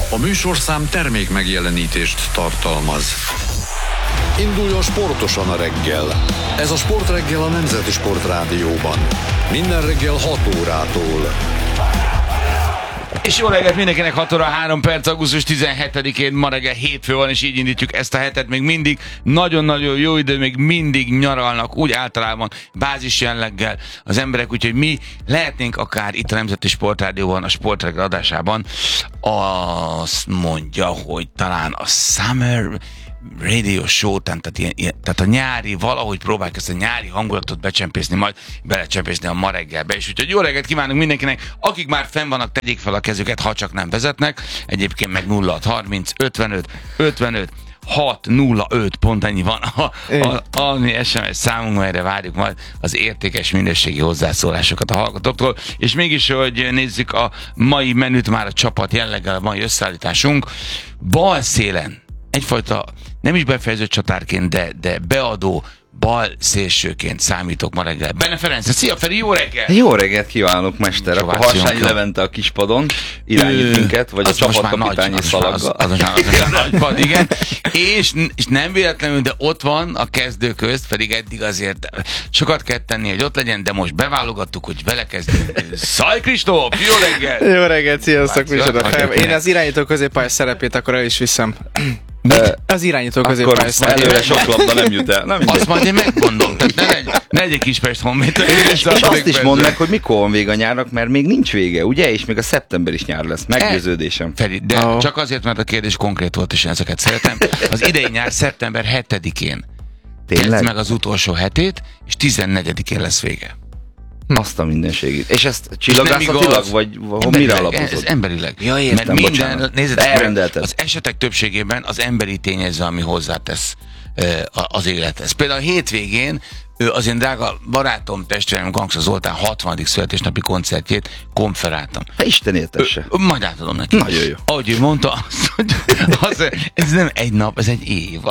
A műsorszám termék megjelenítést tartalmaz. Induljon sportosan a reggel. Ez a Sportreggel a Nemzeti Sportrádióban. Minden reggel 6 órától. És jó reggelt mindenkinek, 6 óra 3 perc, augusztus 17-én, ma reggel hétfő van, és így indítjuk ezt a hetet. Még mindig nagyon-nagyon jó idő, még mindig nyaralnak, úgy általában bázis jelleggel az emberek, úgyhogy mi lehetnénk akár itt a Nemzeti Sportrádióban, a Sportreggel adásában. Azt mondja, hogy talán a Summer Radio Show, tehát a nyári, valahogy próbáljuk ezt a nyári hangulatot becsempészni, majd belecsempészni a ma reggelbe. És úgyhogy jó reggelt kívánunk mindenkinek, akik már fenn vannak, tegyék fel a kezüket, ha csak nem vezetnek. Egyébként meg 0630 55 55 605, pont ennyi van a mi SMS számunk, melyre várjuk majd az értékes minőségi hozzászólásokat a hallgatóktól. És mégis, hogy nézzük a mai menüt, már a csapat jelleggel, a mai összeállításunk. Bal szélen egyfajta nem is befejezett csatárként, de beadó bal szélsőként számítok ma reggel. Benne Ferenc, szia Feri, jó reggel! Jó reggelt kívánok, mester! Akkor Harsányi Levente a kispadon irányít minket, vagy a csapatkapitányi szalaggal. Az nagypad, igen. És nem véletlenül, de ott van a kezdő közt, pedig eddig azért sokat kell tenni, hogy ott legyen, de most beválogattuk, hogy vele kezdünk. Szaj Kristóf, jó reggel! Jó reggelt, sziasztok! Én az irányító középpályás szerepét akkor el is viszem. Az irányító középpályás szerepét. Előre sok labda nem jut el. Azt majd én megmondom, tehát ne egy kis Pest Honvéd. És azt is mondd meg, hogy mikor van vége a nyárnak, mert még nincs vége, ugye? És még a szeptember is nyár lesz. Meggyőződésem. Feri, de csak azért, mert a kérdés konkrét volt, és ezeket szeretem. Az idei nyár szeptember 7-én kezd meg az utolsó hetét, és 14-én lesz vége. Azt a mindenségét. És ezt csillagászatilag, vagy mire alapozod? Ez emberileg. Ja, értem, mert minden, nézzétek, az esetek többségében az emberi tényező, ami hozzátesz az élethez. Például a hétvégén az én drága barátom, testvérem Gangsta Zoltán 60. születésnapi koncertjét konferáltam. Isten értesse. Majd átadom neki. Nagyon jó. Ahogy ő mondta, ez nem egy nap, ez egy év,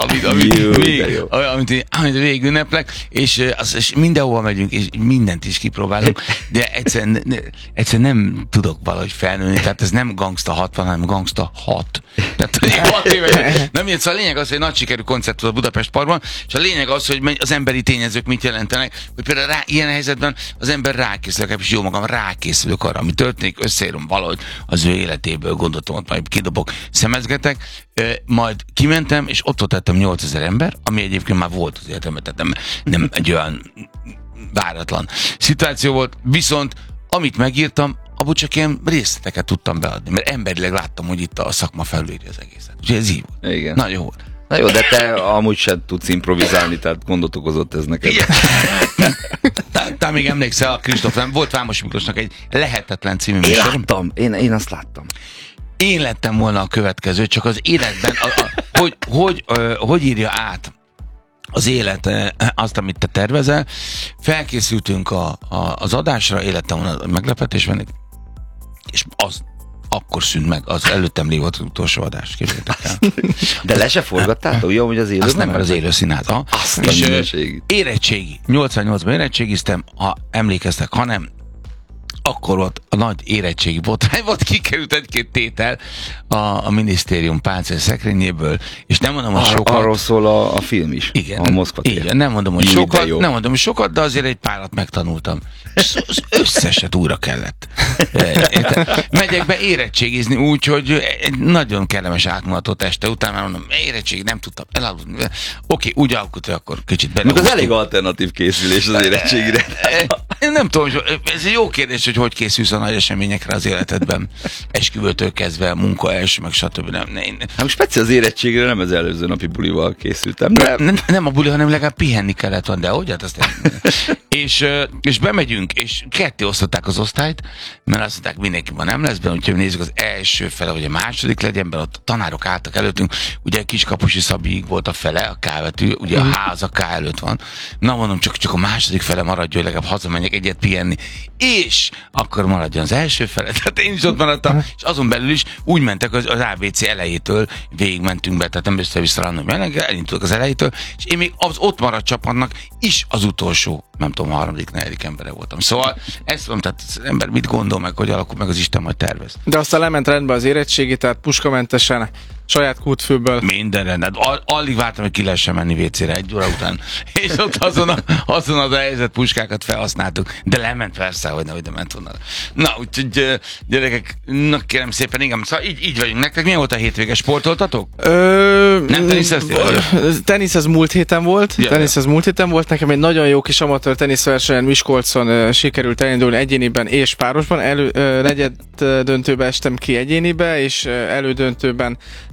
amit végigünneplek, és mindenhova megyünk, és mindent is kipróbálunk, de egyszerűen nem tudok valahogy felnőni, tehát ez nem Gangsta 60, hanem Gangsta 6. Tehát 6 éves. Nem, szóval a lényeg az, hogy nagy sikerű koncert volt a Budapest Parkban, és a lényeg az, hogy az emberi tényezők mit jelentenek, hogy például ilyen helyzetben az ember rákészül, és jó magam rákészülök arra, ami történik, összeírom valahogy az ő életéből, gondolatomat majd kidobok, szemezgetek, majd kimentem, és ott tettem 8000 ember, ami egyébként már volt az életemben, tehát nem egy olyan váratlan szituáció volt, viszont amit megírtam, abból csak ilyen részleteket tudtam beadni, mert emberileg láttam, hogy itt a szakma felülírja az egészet. Úgyhogy ez így volt. Igen. Nagyon jó volt. Na jó, de te amúgy sem tudsz improvizálni, tehát gondot okozott ez neked. Te még emlékszel, a Kristóf, nem volt Vámos Miklósnak egy Lehetetlen című műsor? Én azt láttam. Én lettem volna a következő, csak az életben, hogy írja át az élet azt, amit te tervezel. Felkészültünk az adásra, élettem volna meglepetés venni, és az akkor szűnt meg, az előttem lévő az utolsó adás, képzeljétek el. De le se forgattátok? Jó, hogy az élő? Azt nem, mert az élő színház. És érettségi. 88-ban érettségiztem, ha emlékeztek, ha nem, akkor volt a nagy érettségi botrány, volt, kikerült egy-két tétel a minisztérium páncél szekrényéből, és nem mondom, hogy sokat. Arról szól a film is. Igen, a Moszkva tér. Igen, nem mondom, hogy sokat, de azért egy párat megtanultam. Az összeset újra kellett. Megyek be érettségizni úgy, hogy egy nagyon kellemes átmutató este után már mondom, érettségi, nem tudtam elaludni. Oké, úgy alkut, hogy akkor kicsit benne. Az elég alternatív készülés az érettségire. Én nem tudom, ez egy jó kérdés, hogy készülsz a nagy eseményekre az életedben. Esküvőtől kezdve, munka első, meg stb. Most speciál az érettségre nem az előző napi bulival készültem. De... Nem a buli, hanem legalább pihenni kellett volna, de hogy? Hát azt és bemegyünk, és ketté osztották az osztályt, mert azt mondták, mindenki ma nem lesz benne, úgyhogy nézzük az első fele, vagy a második legyen benne, ott a tanárok álltak előttünk, ugye Kiskapusi Szabiig volt a fele, a K-betű, ugye a ház a K előtt van. Na mondom, csak a második fele maradjon, hogy legalább hazamenjek egyet pihenni. És akkor maradjon az első fele. Tehát én is ott maradtam, és azon belül is úgy mentek az ABC elejétől, végig mentünk be, tehát nem össze-vissza random, elindultak az elejétől, és én még az ott maradt csapatnak is az utolsó nem tudom, 3.-4. embere voltam. Szóval ezt mondom, tehát az ember mit gondol meg, hogy alakul meg az Isten majd tervez. De aztán lement rendbe az érettségi, tehát puskamentesen, saját kútfőből. Minden rendben. Alig vártam, hogy ki lehessen menni WC-re 1 óra után. És ott azon az helyzet puskákat felhasználtuk. De lement persze, hogy nem ment volna. Na, úgyhogy gyerekek, kérem szépen, igen, szóval így vagyunk. Nektek milyen volt a hétvége? Sportoltatok? Nem teniszeztél? Tenisz az múlt héten volt. Nekem egy nagyon jó kis amatőr teniszversenyen Miskolcon sikerült elindulni egyéniben és párosban. Negyed döntőbe estem ki egyénibe, és elődöntőben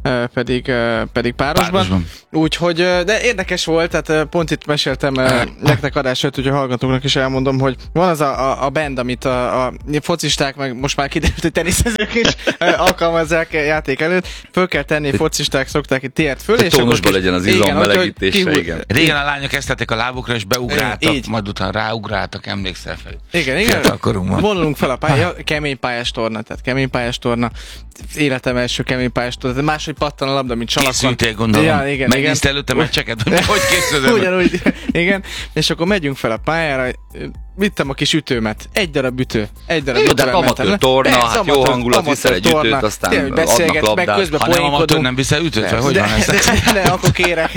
pedig párosban. Úgyhogy, de érdekes volt, tehát pont itt meséltem nektek adásért, úgyhogy a hallgatóknak is elmondom, hogy van az a band, amit a focisták, meg most már kiderült, hogy teniszezők is alkalmazzák játék előtt. Föl kell tenni, focisták szokták itt tért föl. És tónusban legyen az izom melegítése, igen. Régen a lányok kezdtek a lábukra, és beugráltak, majd utána ráugráltak, emlékszel fel. Igen. Vonulunk fel a pálya, kemény pályás torna, tehát kemény pályás torna. Életem első kemény pályás torna, máshogy pattan a labda, mint salakon. Készültél, gondolom. Ja, igen. Megnézte előtte meccseket, hogy készülöm. Ugyanúgy, igen. És akkor megyünk fel a pályára, vittem a kis ütőmet. Egy darab ütő. De amatőr torna, hát jó hangulat, viszel egy ütőt, aztán adnak labdát. Ha nem amatőr, nem viszel ütőt? Vagy hogy van ez? Nem, akkor kérek.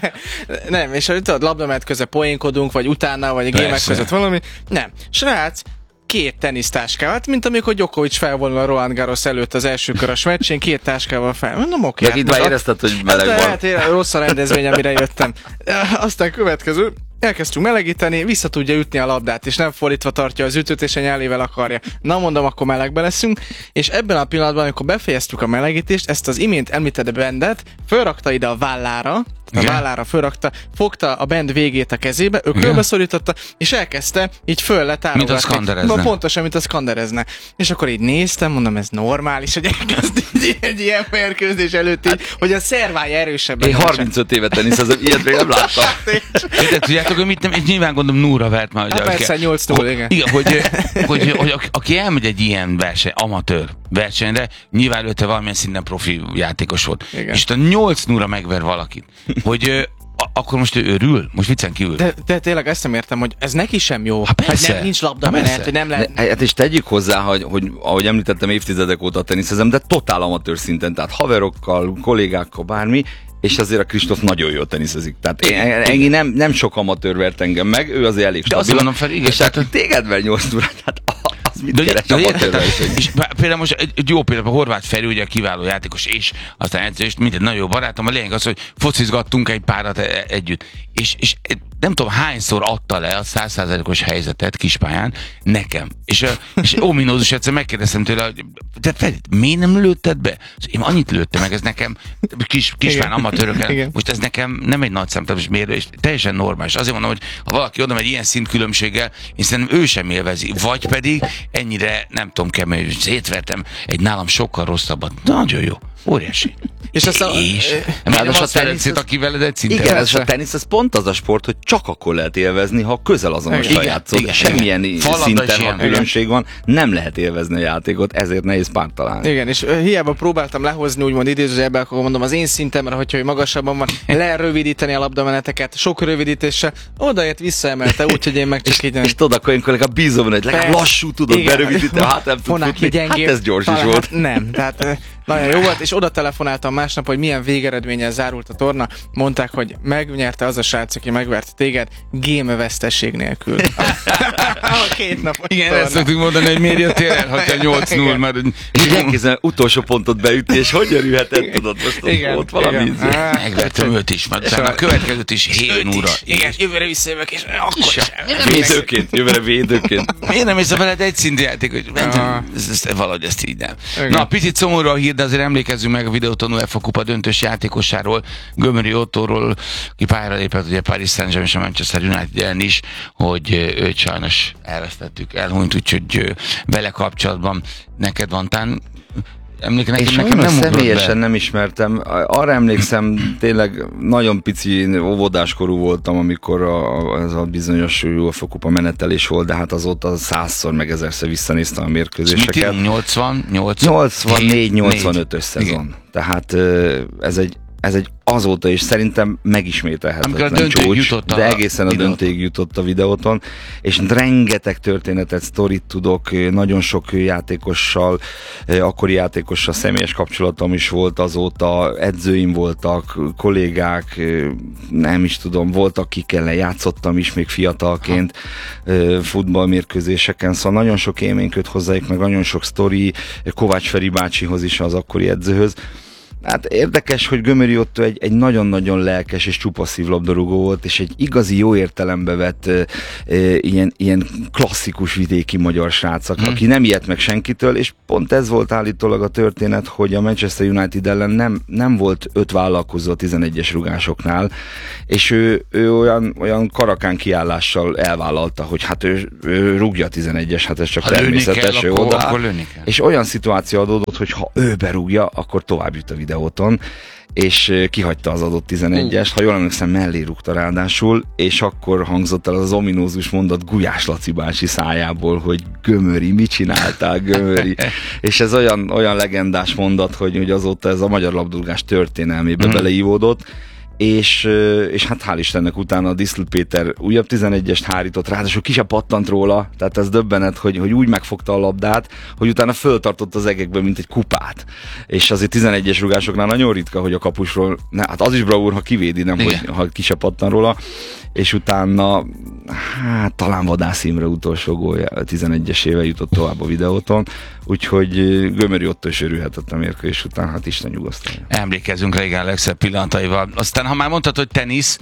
Nem, és tudod, labdamet közben poénkodunk, vagy utána, vagy a gémek között valami. Nem. Srác, 2 tenisztáskával, hát mint amikor Djokovic felvonul a Roland Garros előtt az első körös meccsén, 2 táskával fel. Mondom, oké. Meg itt már érezted, hogy meleg van. Hát rossz a rendezvény, amire jöttem. Aztán következő, elkezdtünk melegíteni, vissza tudja ütni a labdát, és nem fordítva tartja az ütőt, és a nyálével akarja. Na mondom, akkor melegbe leszünk, és ebben a pillanatban, amikor befejeztük a melegítést, ezt az imént említett bandet fölrakta ide a vállára, fölrakta, fogta a band végét a kezébe, ökölbe szorította, és elkezdte így föl letárogatni. Mint a szkanderezne. Pontosan, mint a szkanderezne. És akkor így néztem, mondom, ez normális, hogy elkezd egy ilyen mérkőzés előtt így, hogy a szervája erősebben. Én 35 évet teniszezem, ilyet még nem láttam. Tudjátok, hogy mit nyilván gondolom Núra vert már. Hát persze, 8-0, igen. Igen, hogy aki elmegy egy ilyen verseny, amatőr versenyre, nyilván előtte valamilyen szinten profi játékos volt. Igen. És a 8-0-ra megver valakit, hogy akkor most ő örül? Most viccen kívül. De tényleg ezt nem értem, hogy ez neki sem jó. Persze. Nincs labdamenet, hogy nem lehet. Hát és tegyük hozzá, hogy ahogy említettem, évtizedek óta teniszezem, de totál amatőr szinten, tehát haverokkal, kollégákkal, bármi, és azért a Kristóf nagyon jól teniszezik. Tehát én nem sok amatőr vert engem meg, ő azért elég stabil. De azt mondom fel, igen. És hát téged ver 8 órát, hát az mit keres amatőrverseny? És például most egy jó például, a Horváth Feri, ugye kiváló játékos, és aztán edző, és mindegy nagyon jó barátom, a lényeg az, hogy focizgattunk egy párat együtt. És nem tudom hányszor adta le a 100%-os helyzetet kispályán nekem. És ominózus egyszer megkérdeztem tőle, hogy de Feri, miért nem lőtted be? Én annyit lőttem meg, ez nekem kispályán amatőrökkel. Most ez nekem nem egy nagy számítás mérő, és teljesen normális. Azért mondom, hogy ha valaki oda megy ilyen szintkülönbséggel, én szerintem ő sem élvezi. Vagy pedig ennyire, nem tudom, kemény, hogy szétvertem egy nálam sokkal rosszabbat. Nagyon jó. Óriási. És azt a tenisz, aki veled egy szinten. Igen, ez a tenisz, ez pont az a sport, hogy csak akkor lehet élvezni, ha közel azonosra játszol. Semmilyen szinten, ha különbség van, nem lehet élvezni a játékot, ezért nehéz párt találni. Igen, és hiába próbáltam lehozni, úgymond idézőjelben, akkor mondom, az én szintemre, hogyha magasabban van, lerövidíteni a labdameneteket, sok rövidítéssel, odaért visszaemelte, úgyhogy én meg csak így. És tudod, akkor én kollega bízom, hogy legalább lassú tudod berövidíteni, hát nem tud futni. Hát ez gyors is volt. Nem, tehát nagyon jó volt, és oda telefonáltam másnap, hogy milyen végeredménnyel zárult a torna. Mondták, hogy megnyerte az a srác, aki megvert téged, game vesztesség nélkül. A 2 napos igen, torna. ezt szoktuk mondani, hogy miért jöttél el, ha te 8-0, mert... Elképzelem, utolsó pontot beütni, és hogy örülhetett, tudod, most igen, ott valami... Megvertem őt is, mert a következőt is 7-0-ra. Igen, jövőre visszajövök, és akkor sem. Jövőre védőként. Miért nem észre veled egy szintű játék, hogy valahogy ezt így nem. Na, picit szomorú a hír, de azért emlékezzünk meg a Videoton UEFA kupa döntős játékosáról, Gömöri Ottóról, aki pályára lépett ugye Paris Saint-Germain és a Manchester United ellen is, hogy őt sajnos elvesztettük, elhunyt, úgyhogy vele kapcsolatban neked van tán nekem nem személyesen nem ismertem. Arra emlékszem, tényleg nagyon pici óvodáskorú voltam, amikor ez a bizonyos UEFA kupa menetelés volt, de hát azóta 100-szor meg 1000-szer visszanéztem a mérkőzéseket. 84-85-ös szezon. Tehát ez ez egy azóta is szerintem megismételhetetlen csúcs, de egészen a döntőig jutott a videóton, és rengeteg történetet, sztorit tudok, nagyon sok játékossal, akkori játékossal személyes kapcsolatom is volt azóta, edzőim voltak, kollégák, nem is tudom, voltak, akik ellen játszottam is még fiatalként futballmérkőzéseken, szóval nagyon sok élmény köt hozzájuk, meg nagyon sok sztori, Kovács Feri bácsihoz is, az akkori edzőhöz. Hát érdekes, hogy Gömöri Otto egy nagyon-nagyon lelkes és csupa szívlabdarúgó volt, és egy igazi jó értelembe vett ilyen klasszikus vidéki magyar srác, aki nem ijedt meg senkitől, és pont ez volt állítólag a történet, hogy a Manchester United ellen nem volt 5 vállalkozó a 11-es rugásoknál, és ő olyan karakán kiállással elvállalta, hogy hát ő rúgja a 11-es, hát ez csak természetes, ő oda. És olyan szituáció adódott, hogy ha ő berúgja, akkor tovább jut a videóton, és kihagyta az adott 11-est, ha jól emlékszem, mellé rúgta ráadásul, és akkor hangzott el az ominózus mondat Gulyás Laci bácsi szájából, hogy Gömöri, mit csináltál, Gömöri? És ez olyan legendás mondat, hogy azóta ez a magyar labdarúgás történelmébe beleívódott, és hát hál' Istennek utána a Diszl Péter újabb 11-est hárított, ráadásul ki se pattant róla, tehát ez döbbenet, hogy úgy megfogta a labdát, hogy utána föltartott az egekből, mint egy kupát. És azért 11-es rugásoknál nagyon ritka, hogy a kapusról, hát az is bravúr, ha kivédi, nem, hogy ha ki se pattan róla, és utána hát talán Vadász Imre utolsó gólja, 11-esével jutott tovább a videóton, úgyhogy Gömöri Otto is örülhetett a mérkőzés után, hát Isten nyugasztalja. Emlékezzünk régen legszebb pillanataival. Aztán, ha már mondtad, hogy tenisz,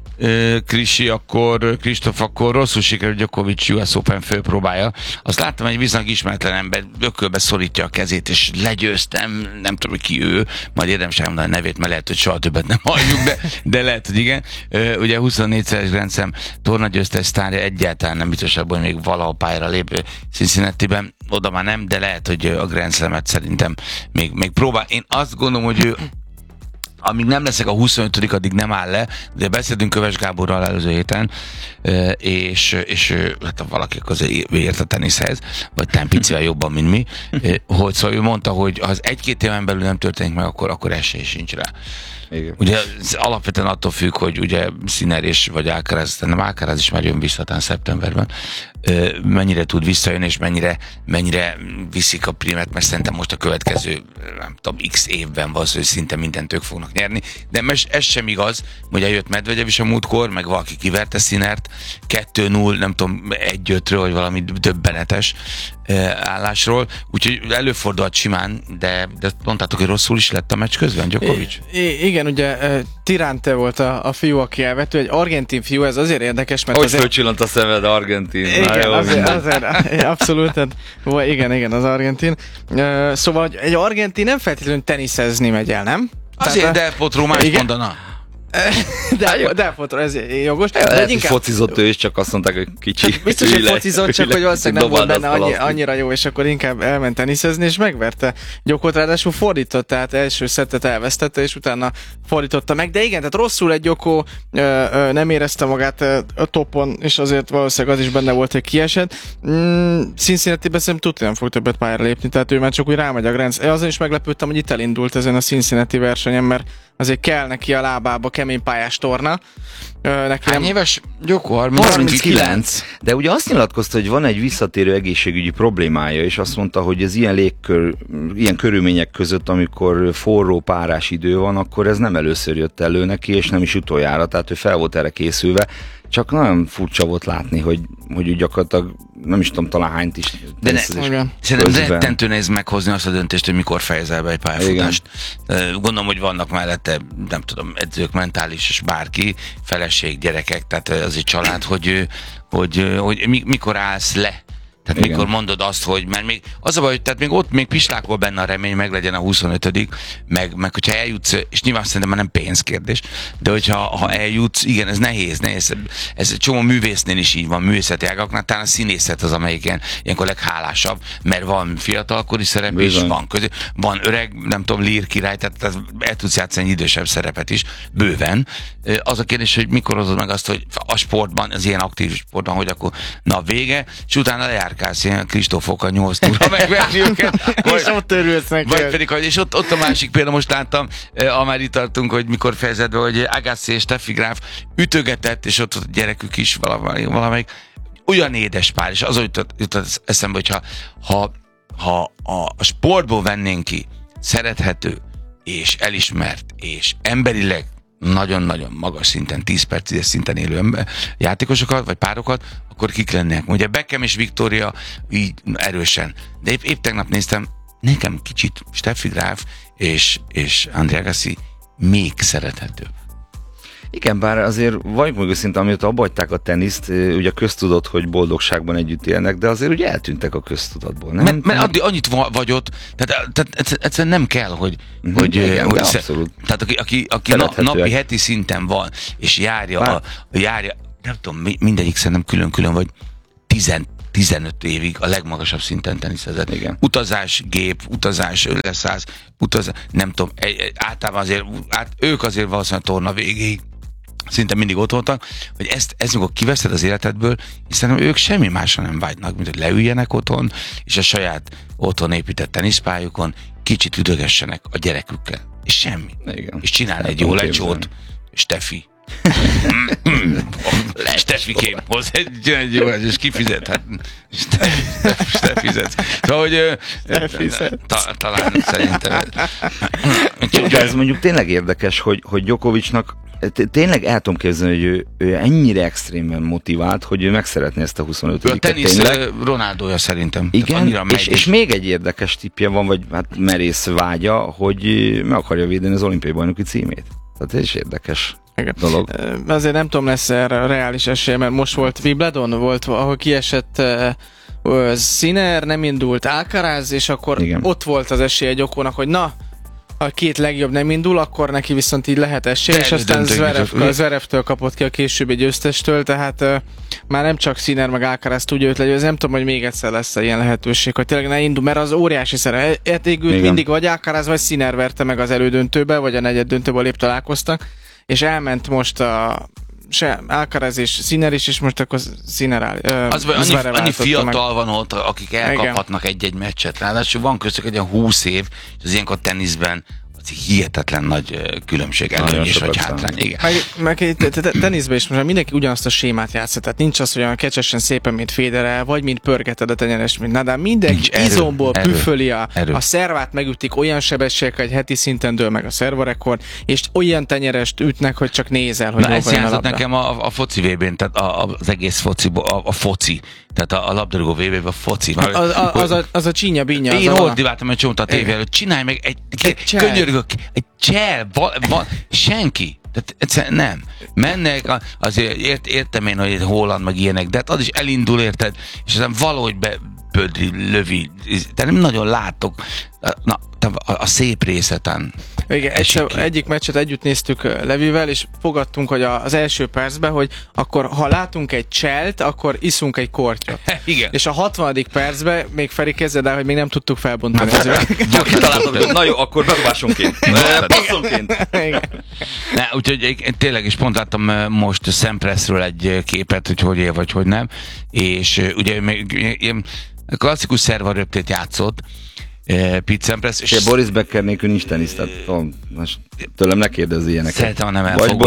Kristóf, akkor rosszul sikerült Djokovic US Open főpróbája. Azt láttam, egy viszonylag ismeretlen ember ökölbe szorítja a kezét, és legyőztem, nem tudom, hogy ki ő, majd érdemes elmondani a nevét, mert lehet, hogy soha többet nem halljuk, de lehet, hogy igen. Ugye 24-szeres Grand Slam tornagyőztes sztárja, egyáltalán nem biztos abban, hogy még valaha pályára lép Cincinnatiben, oda már nem, de lehet, hogy a Grand Slamet szerintem még próbál. Én azt gondolom, hogy ő amíg nem leszek a 25. addig nem áll le, de beszéltünk Köves Gáborral előző héten, és hát valaki azért ért a teniszhez, vagy picivel jobban, mint mi, hogy szóval ő mondta, hogy ha az 1-2 éven belül nem történik meg, akkor esély sincs rá. Igen. Ugye alapvetően attól függ, hogy ugye Sinner és vagy Alcaraz, nem Alcaraz is már jön vissza szeptemberben, mennyire tud visszajönni, és mennyire viszik a primet, mert szerintem most a következő, nem tudom, x évben valószínűleg szinte mindent ők fognak nyerni, de ez sem igaz, hogy eljött Medvegyev is a múltkor, meg valaki kiverte Sinnert, 2-0, nem tudom, 1-5-ről, vagy valami döbbenetes állásról, úgyhogy előfordulhat simán, de mondtátok, hogy rosszul is lett a meccs közben, Djokovic? Igen, ugye Tirante volt a fiú, aki elvető, egy argentin fiú, ez azért érdekes, mert hogy fölcsillant a szemed, argentin. Igen, azért abszolút, igen, az argentin. Szóval egy argentin nem feltétlenül teniszezni megy el, nem? Azért Del Potro más mondana. De ez jogos. Lehet, hogy focizott ő is, csak azt mondták, hogy kicsi. Hát biztos, hogy focizott, csak hogy valószínűleg nem volt benne annyira jó, és akkor inkább elment teniszezni, és megverte Gyokot, ráadásul fordított, tehát első szettet elvesztette, és utána fordította meg. De igen, tehát rosszul egy Gyoko, nem érezte magát a topon, és azért valószínűleg az is benne volt, hogy kiesett. Cincinnati-ben szerintem nem fog többet pályára lépni, tehát ő már csak úgy rámegy a Grand Slam. Azon is meglepődtem, hogy itt elindult ezen a Cincinnati versenyen, mert azért kell neki a lábába kemény pályás torna. Hány éves Gyoko? 39. De ugye azt nyilatkozta, hogy van egy visszatérő egészségügyi problémája, és azt mondta, hogy az ilyen körülmények között, amikor forró párás idő van, akkor ez nem először jött elő neki, és nem is utoljára, tehát ő fel volt erre készülve. Csak nagyon furcsa volt látni, hogy úgy gyakorlatilag nem is tudom, talán hányt is. De szerintem rettentő nehéz meghozni azt a döntést, hogy mikor fejezel be egy pályafutást. Gondolom, hogy vannak mellette, nem tudom, edzők, mentális és bárki, feleség, gyerekek, tehát az egy család, hogy mikor állsz le. Tehát mikor mondod azt, hogy, mert még az a baj, hogy tehát még ott még pislákol benne a remény, meg legyen a 25. meg hogyha eljutsz, és nyilván szerintem már nem pénzkérdés, de hogyha eljutsz, igen, ez nehéz. Ez egy csomó művésznél is így van, művészeti ágaknál, talán a színészet az, amelyik ilyenkor leghálásabb, mert van fiatalkori szerep, és van öreg, nem tudom, lír király, tehát el tudsz játszani egy idősebb szerepet is, bőven. Az a kérdés, hogy mikor hozod meg azt, hogy a sportban, az ilyen aktív sportban, hogy akkor na vége, és utána lejár Szerkászén, Kristófokkal 8 túra megverni őket. És ott örülsz neki. Vagy pedig, és ott a másik példa, most láttam, amár itt tartunk, hogy mikor fejezett be, hogy Agassi és Steffi Graf ütögetett, és ott a gyerekük is valamelyik. Olyan édes pár, és az jutott eszembe, hogy ha a sportból vennénk ki szerethető, és elismert, és emberileg nagyon-nagyon magas szinten, 10 per 10 szinten élő játékosokat, vagy párokat, akkor kik lennének. Ugye Beckham és Victoria így erősen. De épp tegnap néztem, nekem kicsit Steffi Graf és Andre Agassi még szerethetőbb. Igen, bár azért vagy meg őszinte, amióta abba hagyták a teniszt, ugye köztudott, hogy boldogságban együtt élnek, de azért ugye eltűntek a köztudatból, nem? Mert addig annyit vagy ott, tehát egyszerűen nem kell, hogy... Igen, de abszolút. Tehát aki napi, heti szinten van, és járja, nem tudom, mindegyik szerintem külön-külön, vagy 15 évig a legmagasabb szinten teniszezett. Igen. Utazás, gép, utazás, leszállsz, nem tudom, általában azért, ők azért valószínűleg a torna végéig szinte mindig ott voltak, hogy ezt amikor kiveszed az életedből, hiszen ők semmi másra nem vágynak, mint hogy leüljenek otthon, és a saját otthon épített teniszpályukon kicsit üdögessenek a gyerekükkel. És semmi. Igen. És csinálni egy jó lecsót, Steffi. Steffikém, hoz egy jó, és kifizet, hát Steffizet. Szóval, hogy talán szerintem. De ez mondjuk tényleg érdekes, hogy Djokovicnak tényleg el tudom képzelni, hogy ő ennyire extrémen motivált, hogy ő meg szeretné ezt a 25-et. A tenisz Ronaldója szerintem. Igen, és még egy érdekes tippje van, vagy hát merész vágya, hogy meg akarja védeni az olimpiai bajnoki címét. Tehát ez is érdekes dolog. Azért nem tudom, lesz erre reális esély, mert most volt Wimbledon, ahol kiesett Sinner, nem indult Alcaraz, és akkor ott volt az esélye Djokovicnak, hogy na, a két legjobb nem indul, akkor neki viszont így lehet esély, és aztán Zverevtől kapott ki a későbbi győztestől, tehát már nem csak Sinner meg Alcaraz tudja őt legyőzni, nem tudom, hogy még egyszer lesz ilyen lehetőség, hogy tényleg ne indul, mert az óriási szerepét mindig vagy Alcaraz vagy Sinner verte meg az elődöntőbe, vagy a negyeddöntőben épp találkoztak, és elment most Alcaraz és Sinner is, és most akkor Sinner annyi fiatal van ott, akik elkaphatnak egy-egy meccset. Ráadásul van köztük egy olyan 20 év, és az ilyenkor teniszben az hihetetlen nagy különbség, előny és vagy hátrány. Igen. Meg teniszben is most mindenki ugyanazt a sémát játszik, tehát nincs az, hogy olyan kecsesen szépen, mint Federer, vagy mint pörgeted a tenyeres, mint Nadal. Mindenki izomból püföli a szervát, megütik olyan sebességekkel, egy heti szinten dől meg a szervarekord, és olyan tenyerest ütnek, hogy csak nézel, hogy ez játszott nekem a foci VB-n, tehát az egész fociból, a foci. Tehát a labdarúgó VB-ben a foci. Az a csínya-bínya. Én ordiváltam egy csomót a tévé előtt. Csinálj meg egy könyörgök, egy csel, senki. Tehát egyszerűen nem. Mennek, azért értem én, hogy Holland meg ilyenek, de hát az is elindul, érted? És aztán valahogy bepödri, lövi. De nem nagyon látok a szép részeten. Igen, egyik meccset együtt néztük Levivel, és fogadtunk, hogy az első percben, hogy akkor ha látunk egy cselt, akkor iszunk egy kortyot. Igen. És a 60. percben még Feri kezded el, hogy még nem tudtuk felbontani. Na jó, akkor bedobásonként. Passzonként. Úgyhogy én tényleg is pont láttam most Szempressről egy képet, hogy él vagy hogy nem, és ugye még ilyen klasszikus szervaröptét játszott, Pete Sampras. És Boris Becker nélkül nincs tenisz, tehát tőlem ne kérdezz ilyeneket. Szeretem a nem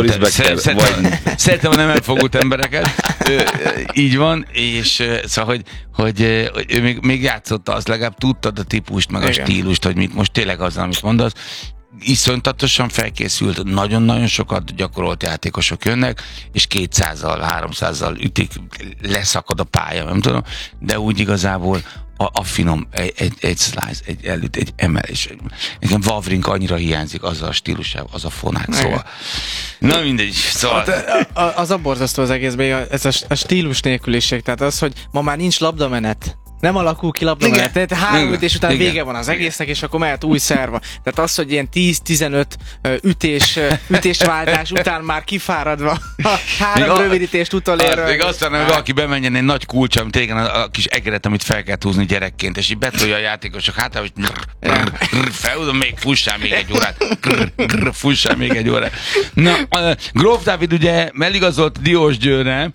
nem elfogult embereket. Így van, és szóval, hogy ő még játszotta, az legalább tudtad a típust, meg a stílust, hogy mit most tényleg az, amit mondasz. Iszonyatosan felkészült, nagyon-nagyon sokat gyakorolt játékosok jönnek, és 200-al, 300-al ütik, leszakad a pálya, nem tudom, de úgy igazából a finom, egy slice, egy emelés. Nekem Wawrinka annyira hiányzik, azzal a stílusával, az a fonák, szóval. Na mindegy, szóval. Az a borzasztó az egészben, ez a stílus nélküliség, tehát az, hogy ma már nincs labdamenet. nem alakul ki labda mellett. Tehát 3 ütés után vége van az egésznek, és akkor mehet új szerva. Tehát az, hogy ilyen 10-15 ütésváltás után már kifáradva 3 rövidítést utolér. Még aztán, hogy valaki bemenjen egy nagy kulcs, amit régen a kis egeret, amit fel kell húzni gyerekként, és így betolja a játékosok hátra, hogy felhúzom, még fussál még egy órát. Fussál még egy órát. Na, Gróf Dávid ugye eligazolt Diós Győrre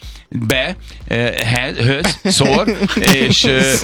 szor, és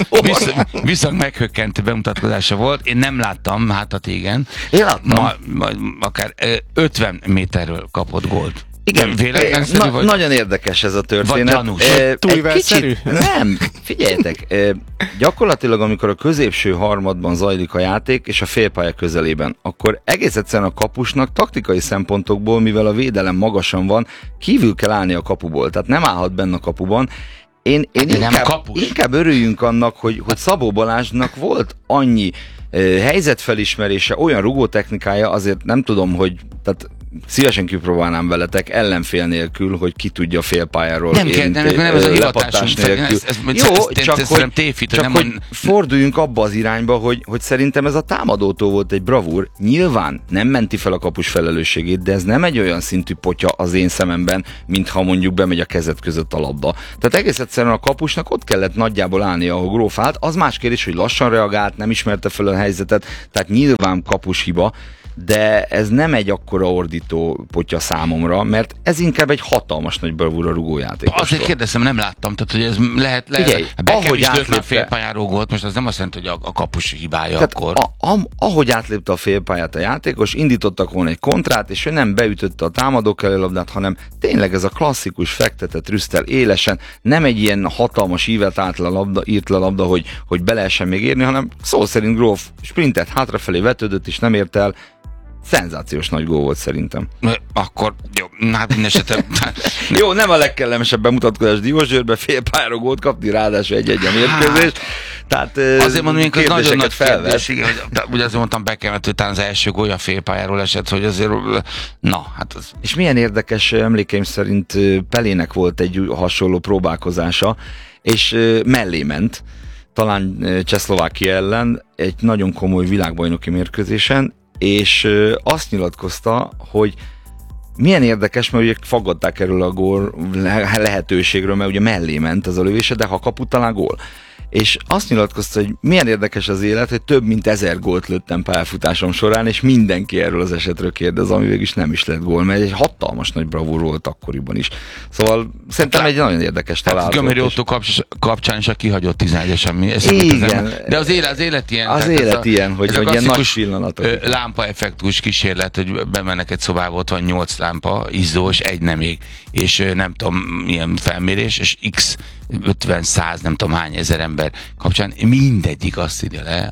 viszont meghökkentő bemutatkozása volt. Én nem láttam, hátat igen. Én láttam. Akár 50 méterről kapott gólt. Igen, nagyon érdekes ez a történet. Vagy gyanús. Túlvelszerű? Nem, figyeljetek, gyakorlatilag amikor a középső harmadban zajlik a játék, és a félpálya közelében, akkor egész egyszerűen a kapusnak taktikai szempontokból, mivel a védelem magasan van, kívül kell állni a kapuból, tehát nem állhat benne a kapuban. Én inkább örüljünk annak, hogy Szabó Balázsnak volt annyi helyzetfelismerése, olyan rugótechnikája, azért nem tudom, hogy tehát szívesen kipróbálnám veletek ellenfél nélkül, hogy ki tudja félpályáról nem ez a hivatásunk nélkül. Csak hogy forduljunk abba az irányba, hogy szerintem ez a támadótól volt egy bravúr. Nyilván nem menti fel a kapus felelősségét, de ez nem egy olyan szintű potya az én szememben, mintha mondjuk bemegy a kezed között a labda. Tehát egész egyszerűen a kapusnak ott kellett nagyjából állnia, ahol Gróf állt. Az más kérdés, hogy lassan reagált, nem ismerte fel a helyzetet, tehát nyilván kapus hiba, de ez nem egy akkora ordító potya számomra, mert ez inkább egy hatalmas nagy bravúra rugójátékostól. Azért kérdezem, nem láttam, tehát hogy ez lehet ahogy átlépte a félpályáról gólt, most az nem azt jelenti, hogy a kapus hibája tehát akkor. Ahogy átlépte a félpályát a játékos, indítottak volna egy kontrát, és ő nem beütötte a támadók elé labdát, hanem tényleg ez a klasszikus fektetett rüsztel élesen, nem egy ilyen hatalmas ívet írt le a labda, hogy be lehessen még érni, hanem szó szerint Gróf sprintet hátrafelé vetődött, és nem ért el. Szenzációs nagy gól volt szerintem. Akkor jó, hát minden esetre... Jó, nem a legkellemesebb bemutatkozás Diós Győrbe, félpályára gólt kapni, ráadásul egy mérkőzés. Tehát azért mondom, hogy nagyon nagy kérdés, ugye azért mondtam Bekemet, talán az első gólja félpályáról esett, hogy azért, na, hát az... És milyen érdekes, emlékeim szerint Pelének volt egy hasonló próbálkozása, és mellé ment, talán Csehszlovákia ellen, egy nagyon komoly világbajnoki mérkőzésen, és azt nyilatkozta, hogy milyen érdekes, mert ugye faggatták erről a gól lehetőségről, mert ugye mellé ment az a lövése, de ha kaput, talán gól. És azt nyilatkozta, hogy milyen érdekes az élet, hogy több mint 1000 gólt lőttem pályafutásom során, és mindenki erről az esetről kérdez, ami végül is nem is lett gól, mert egy hatalmas nagy bravúr volt akkoriban is. Szóval szerintem egy nagyon érdekes találat. Gömöri Ottó kapcsán is a kihagyott 11-esen. Igen. De az élet ilyen. Az élet ilyen, hogy ilyen nagy pillanatok. Lámpaeffektus kísérlet, hogy bemennek egy szobába, ott van 8 lámpa, izzó, és egy nem ég. És nem tudom, milyen felmérés, és x 50-100, nem tudom hány ezer ember kapcsán, mindegyik azt írja le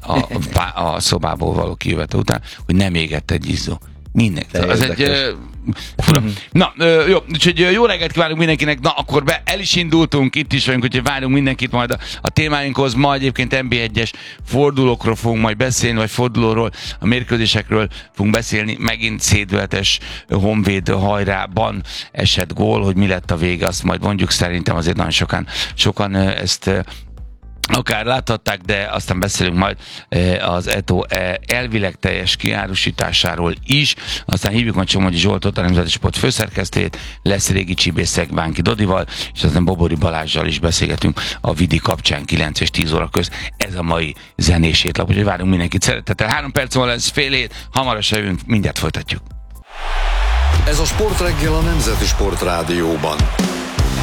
a szobából való kijövetel után, hogy nem égett egy izzó. Mindenki. Az egy fura. Na, jó, úgyhogy jó reggelt kívánunk mindenkinek. Na, akkor el is indultunk, itt is vagyunk, úgyhogy várunk mindenkit majd a témáinkhoz. Ma egyébként NB1-es fordulókról fogunk majd beszélni, vagy fordulóról, a mérkőzésekről fogunk beszélni. Megint szédületes Honvéd hajrában esett gól, hogy mi lett a vége, azt majd mondjuk. Szerintem azért nagyon sokan ezt akár láthatták, de aztán beszélünk majd az ETO elvileg teljes kiárusításáról is. Aztán hívjuk majd Somogyi Zsoltot, a Nemzeti Sport főszerkesztőjét, lesz Régi Csibészek Bánki Dodival, és aztán Bobori Balázssal is beszélgetünk a Vidi kapcsán 9 és 10 óra közt. Ez a mai zenés étlap, úgyhogy várunk mindenkit szeretettel. 3 perc múlva lesz fél hét, hamarosan jövünk, mindjárt folytatjuk. Ez a Sportreggel a Nemzeti Sport Rádióban.